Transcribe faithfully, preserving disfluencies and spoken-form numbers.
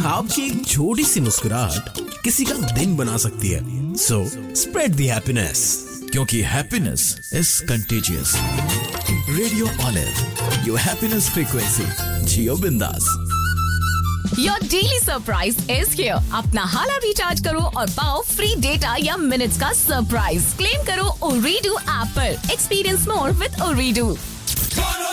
आपकी एक छोटी सी मुस्कुराहट किसी का दिन बना सकती है. So spread the happiness. क्योंकि happiness is contagious. Radio Olive, your happiness frequency. जियो बिंदास. Your daily surprise is here. अपना हाला रिचार्ज करो और पाओ फ्री डेटा या मिनट्स का सरप्राइज. क्लेम करो Ooredoo ऐप पर. Experience more with Ooredoo.